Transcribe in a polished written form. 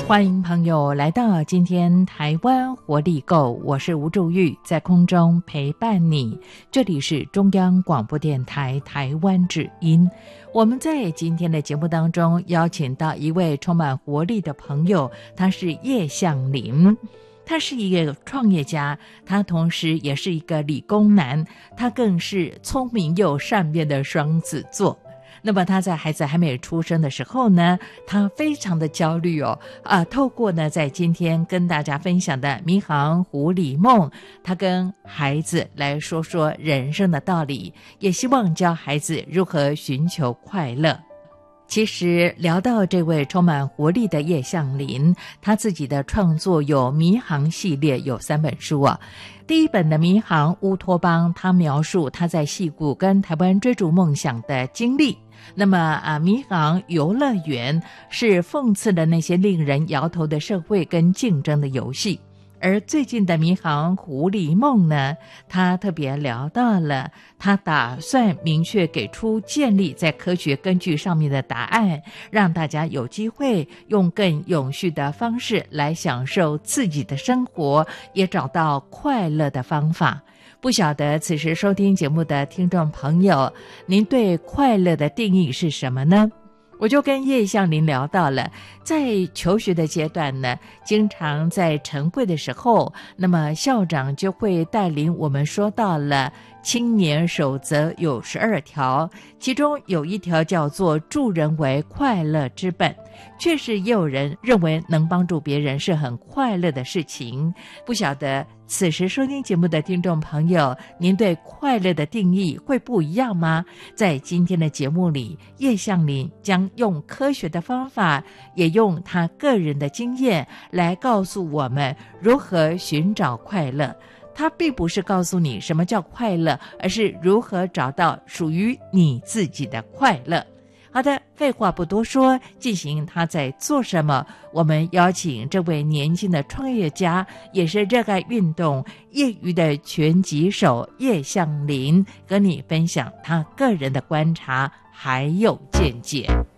欢迎朋友来到今天台湾活力购，我是吴祝玉，在空中陪伴你。这里是中央广播电台台湾之音。我们在今天的节目当中邀请到一位充满活力的朋友，他是叶向林。他是一个创业家，他同时也是一个理工男，他更是聪明又善变的双子座。那么他在孩子还没有出生的时候呢，他非常的焦虑哦。透过呢在今天跟大家分享的迷航湖里梦，他跟孩子来说说人生的道理，也希望教孩子如何寻求快乐。其实聊到这位充满活力的叶向林，他自己的创作有迷航系列，有3本书啊。第一本的迷航乌托邦，他描述他在矽谷跟台湾追逐梦想的经历。那么迷航游乐园是讽刺了那些令人摇头的社会跟竞争的游戏。而最近的迷航湖里梦呢，他特别聊到了他打算明确给出建立在科学根据上面的答案，让大家有机会用更永续的方式来享受自己的生活，也找到快乐的方法。不晓得此时收听节目的听众朋友，您对快乐的定义是什么呢？我就跟叶向林聊到了，在求学的阶段呢，经常在晨会的时候，那么校长就会带领我们说到了青年守则有12条，其中有一条叫做助人为快乐之本。确实也有人认为能帮助别人是很快乐的事情。不晓得此时收听节目的听众朋友，您对快乐的定义会不一样吗？在今天的节目里，叶向林将用科学的方法，也用他个人的经验来告诉我们如何寻找快乐。他并不是告诉你什么叫快乐，而是如何找到属于你自己的快乐。好的，废话不多说，进行他在做什么。我们邀请这位年轻的创业家，也是热爱运动业余的拳击手叶向林，跟你分享他个人的观察还有见解。